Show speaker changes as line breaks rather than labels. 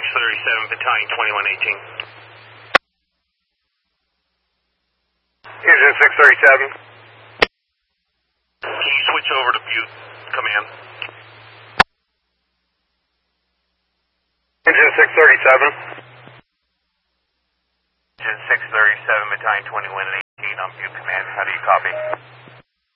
637, Battalion 2118.
Engine 637.
Can you switch over to Butte Command?
Engine 637.
Engine 637, Battalion 2118 on Butte Command. How do you copy?